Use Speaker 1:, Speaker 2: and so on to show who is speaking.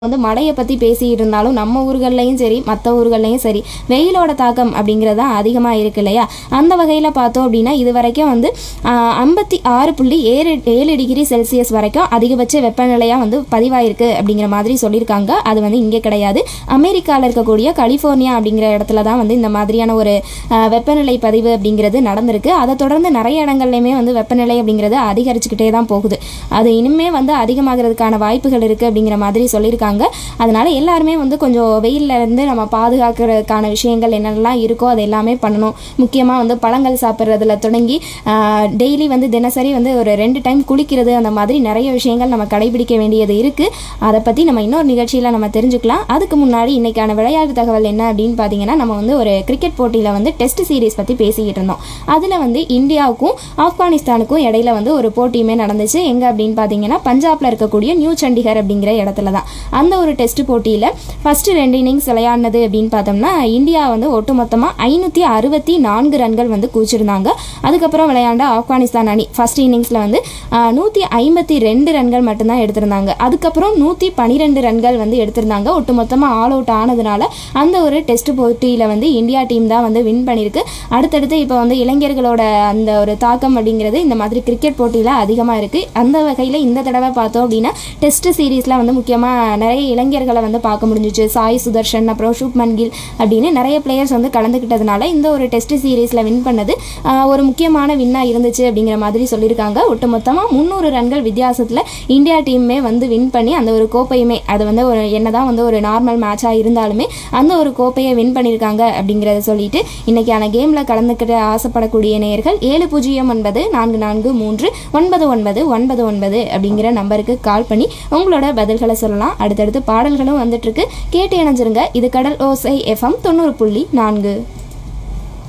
Speaker 1: வந்து மழையை பற்றி பேசிகிட்டு இருந்தாலும் நம்ம ஊர்கள்லையும் சரி மற்ற ஊர்கள்லையும் சரி வெயிலோட தாக்கம் அப்படிங்கிறது தான் அதிகமாக இருக்கு இல்லையா. அந்த வகையில் பார்த்தோம் அப்படின்னா இது வரைக்கும் வந்து 56.7 டிகிரி செல்சியஸ் வரைக்கும் அதிகபட்ச வெப்பநிலையாக வந்து பதிவாயிருக்கு அப்படிங்கிற மாதிரி சொல்லியிருக்காங்க. அது வந்து இங்கே கிடையாது, அமெரிக்காவில் இருக்கக்கூடிய கலிஃபோர்னியா அப்படிங்கிற இடத்துல தான் வந்து இந்த மாதிரியான ஒரு வெப்பநிலை பதிவு அப்படிங்கிறது நடந்திருக்கு. அதை தொடர்ந்து நிறைய இடங்கள்லையுமே வந்து வெப்பநிலை அப்படிங்கிறது அதிகரிச்சுக்கிட்டே தான் போகுது. அது இனிமே வந்து அதிகமாகிறதுக்கான வாய்ப்புகள் இருக்குது அப்படிங்கிற மாதிரி சொல்லியிருக்காங்க. அதனால எல்லாருமே வந்து கொஞ்சம் வெயில்ல இருந்து நம்ம பாதுகாக்கிறதுக்கான விஷயங்கள் என்னெல்லாம் இருக்கோ அது எல்லாமே பண்ணணும். முக்கியமாக வந்து பழங்கள் சாப்பிட்றதுல தொடங்கி டெய்லி வந்து தினசரி வந்து ஒரு 2 டைம் குளிக்கிறது, அந்த மாதிரி நிறைய விஷயங்கள் நம்ம கடைபிடிக்க வேண்டியது இருக்குது. அதை பற்றி நம்ம இன்னொரு நிகழ்ச்சியில் நம்ம தெரிஞ்சுக்கலாம். அதுக்கு முன்னாடி இன்னைக்கான விளையாட்டு தகவல் என்ன அப்படின்னு பார்த்தீங்கன்னா, நம்ம வந்து ஒரு கிரிக்கெட் போட்டியில் வந்து டெஸ்ட் சீரீஸ் பற்றி பேசிக்கிட்டு இருந்தோம். அதில் வந்து இந்தியாவுக்கும் ஆப்கானிஸ்தானுக்கும் இடையில வந்து ஒரு போட்டியுமே நடந்துச்சு. எங்கே அப்படின்னு பார்த்தீங்கன்னா பஞ்சாப்ல இருக்கக்கூடிய நியூ சண்டிகர் அப்படிங்கிற இடத்துல தான். அந்த ஒரு டெஸ்ட் போட்டியில் ஃபஸ்ட்டு 2 இன்னிங்ஸ் விளையாடினது அப்படின்னு பார்த்தோம்னா இந்தியா வந்து ஒட்டுமொத்தமாக 564 ரன்கள் வந்து கூச்சிருந்தாங்க. அதுக்கப்புறம் விளையாண்ட ஆப்கானிஸ்தான் அணி ஃபர்ஸ்ட் இன்னிங்ஸில் வந்து 152 ரன்கள் மட்டும்தான் எடுத்திருந்தாங்க. அதுக்கப்புறம் 112 ரன்கள் வந்து எடுத்திருந்தாங்க. ஒட்டுமொத்தமாக ஆல் அவுட் ஆனதுனால அந்த ஒரு டெஸ்ட் போட்டியில் வந்து இந்தியா டீம் தான் வந்து வின் பண்ணியிருக்கு. அடுத்தடுத்து இப்போ வந்து இளைஞர்களோட அந்த ஒரு தாக்கம் அப்படிங்கிறது இந்த மாதிரி கிரிக்கெட் போட்டியில் அதிகமாக இருக்குது. அந்த வகையில் இந்த தடவை பார்த்தோம் அப்படின்னா டெஸ்ட் சீரீஸில் வந்து முக்கியமாக நிறைய இளைஞர்களை வந்து பார்க்க முடிஞ்சிச்சு. சாய் சுதர்ஷன், அப்புறம் சுப்மன் கில் அப்படின்னு நிறைய பிளேயர்ஸ் வந்து கலந்துக்கிட்டதுனால இந்த ஒரு டெஸ்ட் சீரீஸில் வின் பண்ணது ஒரு முக்கியமான வின்னாக இருந்துச்சு அப்படிங்கிற மாதிரி சொல்லியிருக்காங்க. ஒட்டுமொத்தமாக 300 ரன்கள் வித்தியாசத்தில் இந்தியா டீமே வந்து வின் பண்ணி அந்த ஒரு கோப்பையுமே, அது வந்து ஒரு என்னதான் வந்து ஒரு நார்மல் மேட்சாக இருந்தாலுமே அந்த ஒரு கோப்பையை வின் பண்ணியிருக்காங்க அப்படிங்கிறத சொல்லிட்டு இன்னைக்கான கேமில் கலந்துக்கிட்ட ஆசைப்படக்கூடிய நேயர்கள் 7004439999 அப்படிங்கிற நம்பருக்கு கால் பண்ணி உங்களோட பதில்களை சொல்லலாம். அடுத்தடுத்து பாடல்களும் வந்துட்டு இருக்கு, கேட்டு இணைஞ்சிருங்க. இது கடல் ஓசை FM 90.4.